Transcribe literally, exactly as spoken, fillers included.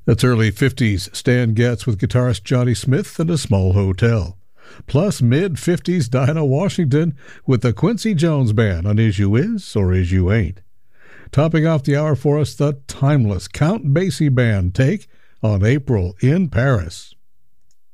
That's early fifties Stan Getz with guitarist Johnny Smith and a Small Hotel. Plus mid-fifties Dinah Washington with the Quincy Jones Band on Is You Is or Is You Ain't. Topping off the hour for us, the timeless Count Basie Band take on April in Paris.